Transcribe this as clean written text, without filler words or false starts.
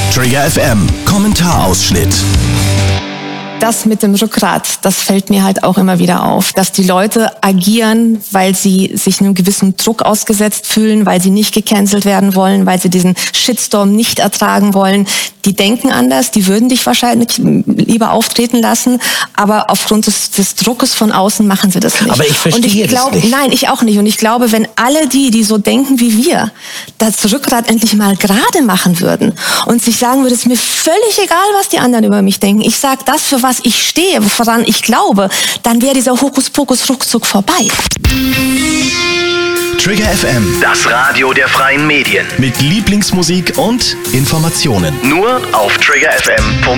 Trigger FM Kommentarausschnitt. Das mit dem Rückgrat, das fällt mir halt auch immer wieder auf, dass die Leute agieren, weil sie sich einem gewissen Druck ausgesetzt fühlen, weil sie nicht gecancelt werden wollen, weil sie diesen Shitstorm nicht ertragen wollen. Die denken anders, die würden dich wahrscheinlich lieber auftreten lassen, aber aufgrund des Druckes von außen machen sie das nicht. Aber ich verstehe das nicht. Nein, ich auch nicht. Und ich glaube, wenn alle die so denken wie wir, das Rückgrat endlich mal gerade machen würden und sich sagen würde, es ist mir völlig egal, was die anderen über mich denken. Ich sage das, für was ich stehe, woran ich glaube, dann wäre dieser Hokuspokus ruckzuck vorbei. Trigger FM, Das Radio der freien Medien. mit Lieblingsmusik und Informationen. Nur auf triggerfm.de.